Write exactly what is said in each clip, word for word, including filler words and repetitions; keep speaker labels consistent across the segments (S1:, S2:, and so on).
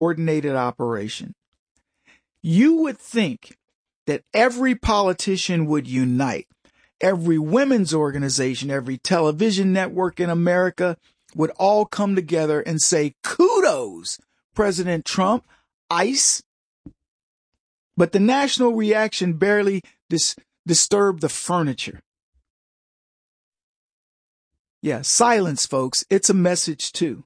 S1: coordinated operation. You would think that every politician would unite. Every women's organization, every television network in America would all come together and say, kudos, President Trump, ICE. But the national reaction barely dis- disturbed the furniture. Yeah, silence, folks. It's a message too.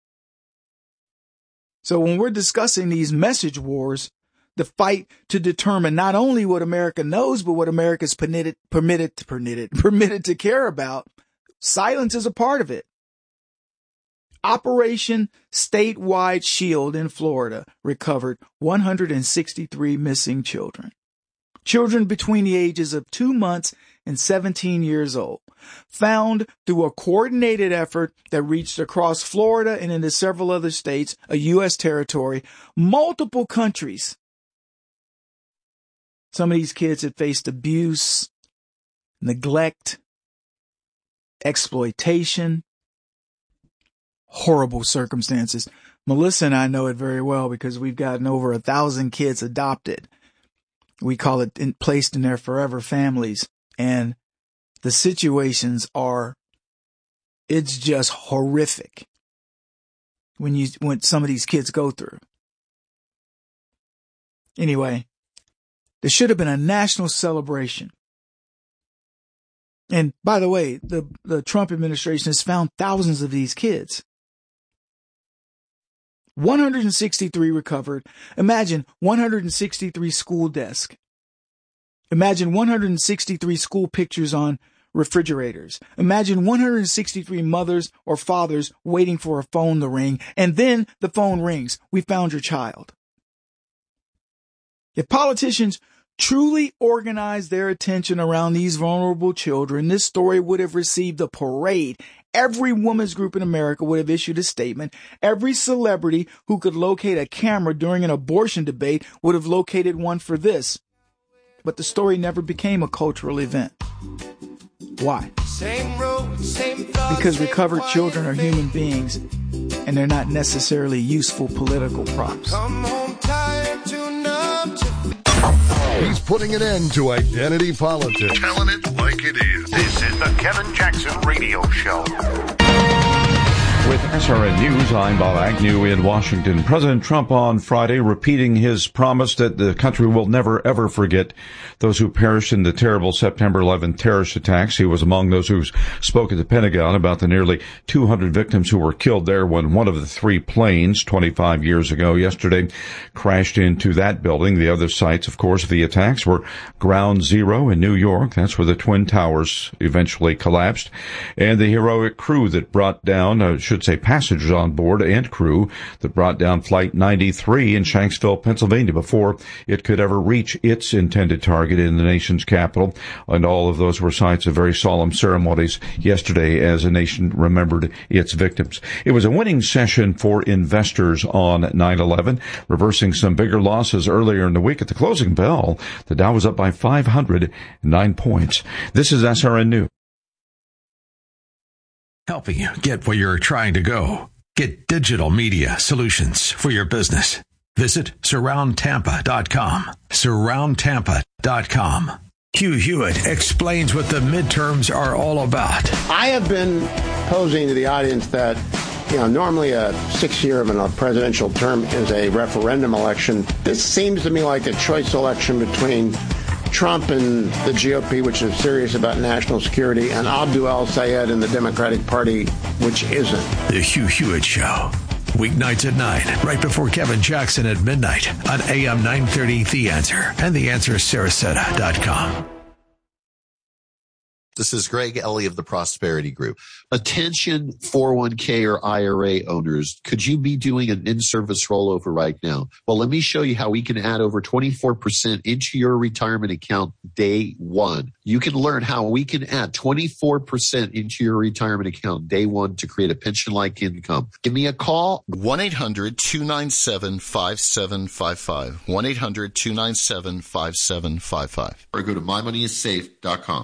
S1: So when we're discussing these message wars, the fight to determine not only what America knows, but what America's permitted, permitted, permitted, permitted to care about, silence is a part of it. Operation Statewide Shield in Florida recovered one hundred sixty-three missing children. Children between the ages of two months and seventeen years old, found through a coordinated effort that reached across Florida and into several other states, a U S territory, multiple countries. Some of these kids had faced abuse, neglect, exploitation, horrible circumstances. Melissa and I know it very well because we've gotten over a thousand kids adopted. We call it in, placed in their forever families. And the situations are, it's just horrific when you, when some of these kids go through. Anyway, there should have been a national celebration. And by the way, the, the Trump administration has found thousands of these kids. one hundred sixty-three recovered. Imagine one hundred sixty-three school desks. Imagine one hundred sixty-three school pictures on refrigerators. Imagine one hundred sixty-three mothers or fathers waiting for a phone to ring, and then the phone rings. We found your child. If politicians truly organized their attention around these vulnerable children, this story would have received a parade. Every women's group in America would have issued a statement. Every celebrity who could locate a camera during an abortion debate would have located one for this. But the story never became a cultural event. Why? Same road, same thought, because recovered children are human beings, and they're not necessarily useful political props. Come home tired, too numb to...
S2: He's putting an end to identity politics. Telling it like it is.
S3: This is the Kevin Jackson Radio Show.
S4: With S R N News, I'm Bob Agnew in Washington. President Trump on Friday repeating his promise that the country will never, ever forget those who perished in the terrible September eleventh terrorist attacks. He was among those who spoke at the Pentagon about the nearly two hundred victims who were killed there when one of the three planes twenty-five years ago yesterday crashed into that building. The other sites, of course, of the attacks were Ground Zero in New York. That's where the Twin Towers eventually collapsed. And the heroic crew that brought down, uh, should say passengers on board and crew that brought down Flight ninety-three in Shanksville, Pennsylvania before it could ever reach its intended target in the nation's capital. And all of those were sites of very solemn ceremonies yesterday as a nation remembered its victims. It was a winning session for investors on nine eleven, reversing some bigger losses earlier in the week. At the closing bell, the Dow was up by five hundred nine points. This is S R N News.
S5: Helping you get where you're trying to go. Get digital media solutions for your business. Visit surround tampa dot com. surround tampa dot com. Hugh Hewitt explains what the midterms are all about.
S6: I have been posing to the audience that, you know, normally a six-year of a presidential term is a referendum election. This seems to me like a choice election between Trump and the G O P, which is serious about national security, and Abdul El-Sayed and the Democratic Party, which isn't.
S5: The Hugh Hewitt Show. Weeknights at nine, right before Kevin Jackson at midnight on A M nine thirty The Answer and the answer sarasota dot com.
S7: This is Greg Ellie of the Prosperity Group. Attention four oh one k or I R A owners. Could you be doing an in-service rollover right now? Well, let me show you how we can add over twenty-four percent into your retirement account day one. You can learn how we can add twenty-four percent into your retirement account day one to create a pension-like income. Give me a call.
S2: one eight hundred two nine seven five seven five five. one eight hundred two nine seven five seven five five.
S7: Or go to my money is safe dot com.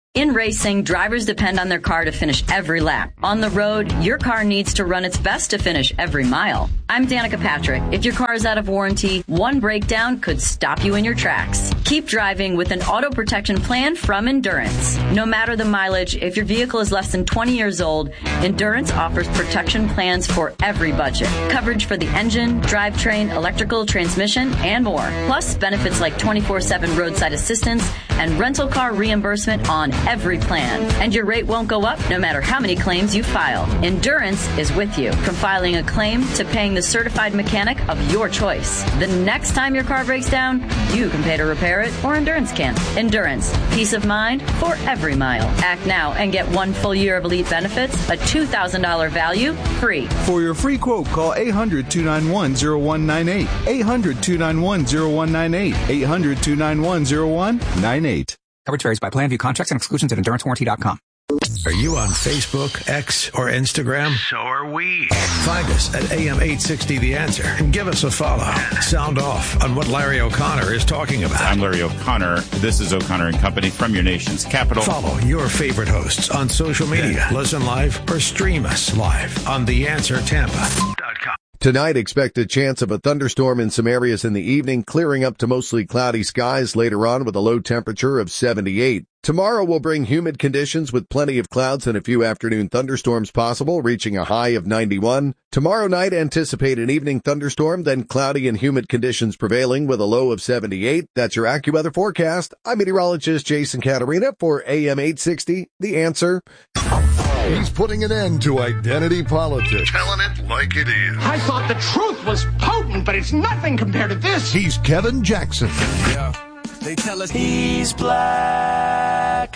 S8: In racing, drivers depend on their car to finish every lap. On the road, your car needs to run its best to finish every mile. I'm Danica Patrick. If your car is out of warranty, one breakdown could stop you in your tracks. Keep driving with an auto protection plan from Endurance. No matter the mileage, if your vehicle is less than twenty years old, Endurance offers protection plans for every budget. Coverage for the engine, drivetrain, electrical, transmission, and more. Plus, benefits like twenty-four seven roadside assistance and rental car reimbursement on every plan. And your rate won't go up no matter how many claims you file. Endurance is with you, from filing a claim to paying the certified mechanic of your choice. The next time your car breaks down, you can pay to repair it, or Endurance can. Endurance, peace of mind for every mile. Act now and get one full year of elite benefits, a two thousand dollars value, free.
S9: For your free quote, call eight hundred, two nine one, zero one nine eight. eight hundred, two nine one, zero one nine eight. eight hundred, two nine one, zero one nine eight.
S10: Coverage varies by plan. View contracts and exclusions at endurance warranty dot com.
S5: Are you on Facebook, X, or Instagram?
S3: So are we.
S5: Find us at A M eight sixty The Answer and give us a follow. Sound off on what Larry O'Connor is talking about.
S11: I'm Larry O'Connor. This is O'Connor and Company from your nation's capital.
S5: Follow your favorite hosts on social media. Listen live or stream us live on the answer tampa dot com.
S2: Tonight, expect a chance of a thunderstorm in some areas in the evening, clearing up to mostly cloudy skies later on with a low temperature of seventy-eight. Tomorrow will bring humid conditions with plenty of clouds and a few afternoon thunderstorms possible, reaching a high of ninety-one. Tomorrow night, anticipate an evening thunderstorm, then cloudy and humid conditions prevailing with a low of seventy-eight. That's your AccuWeather forecast. I'm meteorologist Jason Caterina for A M eight sixty, The Answer. He's putting an end to identity politics.
S3: Telling it like it is.
S12: I thought the truth was potent, but it's nothing compared to this.
S2: He's Kevin Jackson.
S13: Yeah. They tell us he's black.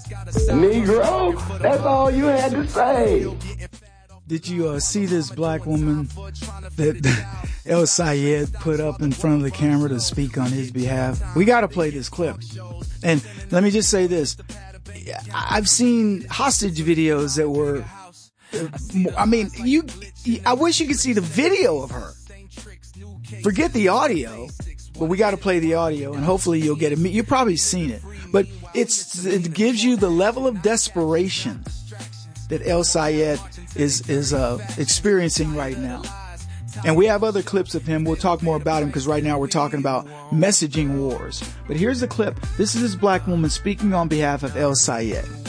S6: Negro, that's all you had to say.
S1: Did you uh, see this black woman that El Sayed put up in front of the camera to speak on his behalf? We got to play this clip. And let me just say this. I've seen hostage videos that were, I mean, you, I wish you could see the video of her. Forget the audio, but we got to play the audio and hopefully you'll get it. You've probably seen it, but it's, it gives you the level of desperation that El Sayed is, is, uh, experiencing right now. And we have other clips of him. We'll talk more about him because right now we're talking about messaging wars. But here's the clip. This is this black woman speaking on behalf of El Sayed.